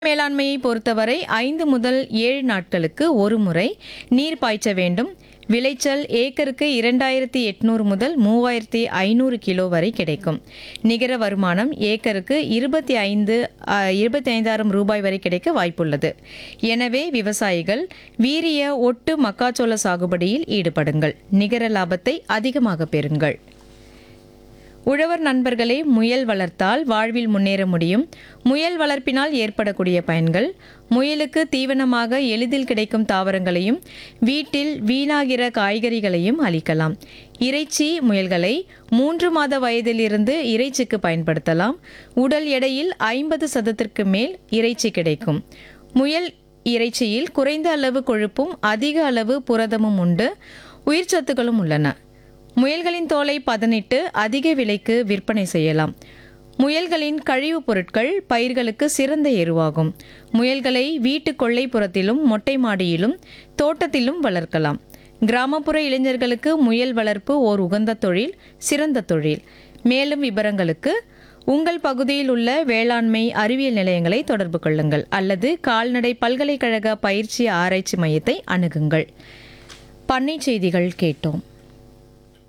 மேலாண்மையை பொறுத்தவரை 5 முதல் 7 நாட்களுக்கு ஒரு முறை நீர் பாய்ச்ச வேண்டும். விளைச்சல் ஏக்கருக்கு 2800 முதல் 3500 கிலோ வரை கிடைக்கும். நிகர வருமானம் ஏக்கருக்கு 25,000 ரூபாய் வரை கிடைக்க வாய்ப்புள்ளது. எனவே விவசாயிகள் வீரிய ஒட்டு மக்காச்சோள சாகுபடியில் ஈடுபடுங்கள். நிகர லாபத்தை அதிகமாக பெறுங்கள். உழவர் நண்பர்களே, முயல் வளர்த்தால் வாழ்வில் முன்னேற முடியும். முயல் வளர்ப்பினால் ஏற்படக்கூடிய பயன்கள்: முயலுக்கு தீவனமாக எளிதில் கிடைக்கும் தாவரங்களையும் வீட்டில் வீணாகிற காய்கறிகளையும் அளிக்கலாம். இறைச்சி: முயல்களை 3 மாத வயதிலிருந்து இறைச்சிக்கு பயன்படுத்தலாம். உடல் எடையில் 50% மேல் இறைச்சி கிடைக்கும். முயல் இறைச்சியில் குறைந்த அளவு கொழுப்பும் அதிக அளவு புரதமும் உண்டு. உயிர்ச்சத்துக்களும் உள்ளன. முயல்களின் தோலை பதனிட்டு அதிக விலைக்கு விற்பனை செய்யலாம். முயல்களின் கழிவுப் பொருட்கள் பயிர்களுக்கு சிறந்த எருவாகும். முயல்களை வீட்டு கொல்லைப்புறத்திலும் மொட்டை மாடியிலும் தோட்டத்திலும் வளர்க்கலாம். கிராமப்புற இளைஞர்களுக்கு முயல் வளர்ப்பு ஓர் உகந்த தொழில், சிறந்த தொழில். மேலும் விவரங்களுக்கு உங்கள் பகுதியில் உள்ள வேளாண்மை அறிவியல் நிலையங்களை தொடர்பு கொள்ளுங்கள் அல்லது கால்நடை பல்கலைக்கழக பயிற்சி ஆராய்ச்சி மையத்தை அணுகுங்கள். பண்ணை செய்திகள் கேட்டோம்.